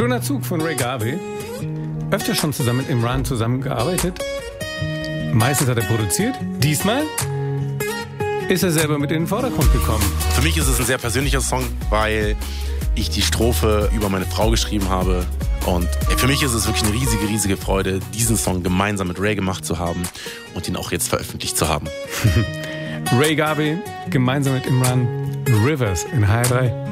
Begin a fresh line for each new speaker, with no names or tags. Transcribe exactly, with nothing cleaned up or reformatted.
Schöner Zug von Ray Garvey. Öfter schon zusammen mit Imran zusammengearbeitet. Meistens hat er produziert. Diesmal ist er selber mit in den Vordergrund gekommen.
Für mich ist es ein sehr persönlicher Song, weil ich die Strophe über meine Frau geschrieben habe. Und für mich ist es wirklich eine riesige, riesige Freude, diesen Song gemeinsam mit Ray gemacht zu haben und ihn auch jetzt veröffentlicht zu haben.
Ray Garvey gemeinsam mit Imran, Rivers in H R drei.